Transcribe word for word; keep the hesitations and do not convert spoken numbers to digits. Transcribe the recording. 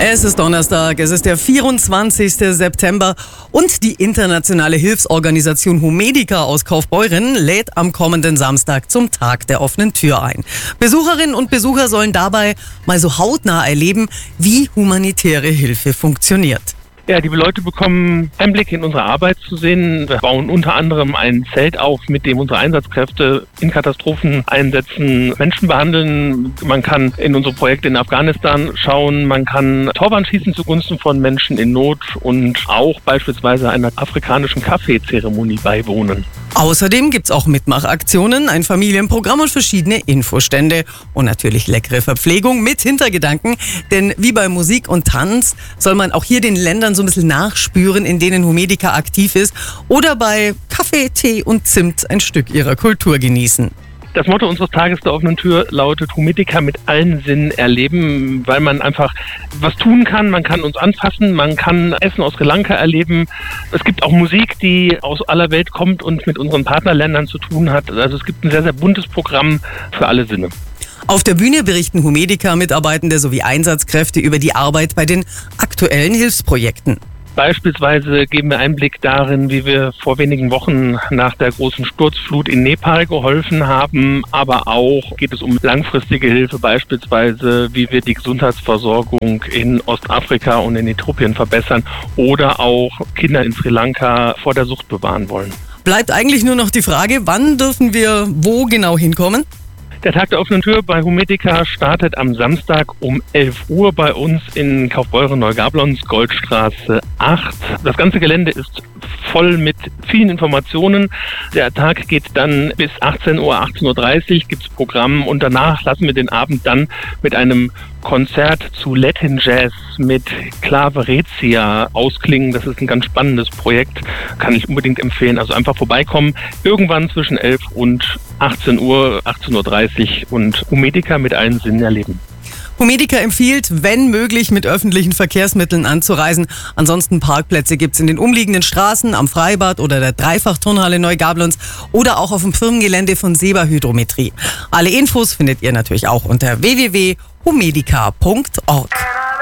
Es ist Donnerstag, es ist der vierundzwanzigste September und die internationale Hilfsorganisation Humedica aus Kaufbeuren lädt am kommenden Samstag zum Tag der offenen Tür ein. Besucherinnen und Besucher sollen dabei mal so hautnah erleben, wie humanitäre Hilfe funktioniert. Ja, die Leute bekommen Einblick in unsere Arbeit zu sehen. Wir bauen unter anderem ein Zelt auf, mit dem unsere Einsatzkräfte in Katastropheneinsätzen Menschen behandeln. Man kann in unsere Projekte in Afghanistan schauen, man kann Torwand schießen zugunsten von Menschen in Not und auch beispielsweise einer afrikanischen Kaffeezeremonie beiwohnen. Außerdem gibt's auch Mitmachaktionen, ein Familienprogramm und verschiedene Infostände und natürlich leckere Verpflegung mit Hintergedanken, denn wie bei Musik und Tanz soll man auch hier den Ländern so ein bisschen nachspüren, in denen Humedica aktiv ist, oder bei Kaffee, Tee und Zimt ein Stück ihrer Kultur genießen. Das Motto unseres Tages der offenen Tür lautet Humedica mit allen Sinnen erleben, weil man einfach was tun kann. Man kann uns anfassen, man kann Essen aus Sri Lanka erleben. Es gibt auch Musik, die aus aller Welt kommt und mit unseren Partnerländern zu tun hat. Also es gibt ein sehr, sehr buntes Programm für alle Sinne. Auf der Bühne berichten Humedica-Mitarbeitende sowie Einsatzkräfte über die Arbeit bei den aktuellen Hilfsprojekten. Beispielsweise geben wir Einblick darin, wie wir vor wenigen Wochen nach der großen Sturzflut in Nepal geholfen haben. Aber auch geht es um langfristige Hilfe, beispielsweise wie wir die Gesundheitsversorgung in Ostafrika und in Äthiopien verbessern oder auch Kinder in Sri Lanka vor der Sucht bewahren wollen. Bleibt eigentlich nur noch die Frage, wann dürfen wir wo genau hinkommen? Der Tag der offenen Tür bei Humedica startet am Samstag um elf Uhr bei uns in Kaufbeuren-Neugablonz, Goldstraße acht. Das ganze Gelände ist voll mit vielen Informationen. Der Tag geht dann bis achtzehn Uhr, achtzehn Uhr dreißig gibt's Programm und danach lassen wir den Abend dann mit einem Konzert zu Latin Jazz mit Claverecia ausklingen. Das ist ein ganz spannendes Projekt, kann ich unbedingt empfehlen. Also einfach vorbeikommen, irgendwann zwischen elf und achtzehn Uhr, achtzehn Uhr dreißig und Humedica mit allen Sinnen erleben. Humedica empfiehlt, wenn möglich, mit öffentlichen Verkehrsmitteln anzureisen. Ansonsten Parkplätze gibt's in den umliegenden Straßen, am Freibad oder der Dreifachturnhalle Neugablonz oder auch auf dem Firmengelände von Seba Hydrometrie. Alle Infos findet ihr natürlich auch unter w w w punkt humedica punkt org.